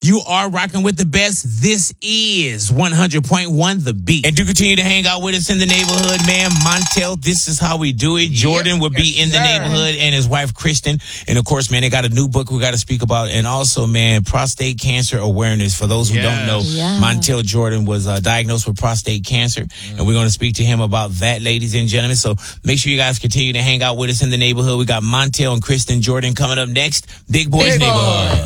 You are rocking with the best. This is 100.1 The Beat. And do continue to hang out with us in the neighborhood, man. Montel, this is how we do it. Jordan will be in the neighborhood and his wife, Kristen. And, of course, man, they got a new book we got to speak about. And also, man, prostate cancer awareness. For those who don't know, Montel Jordan was diagnosed with prostate cancer. And we're going to speak to him about that, ladies and gentlemen. So make sure you guys continue to hang out with us in the neighborhood. We got Montel and Kristen Jordan coming up next. Big Boys Neighborhood.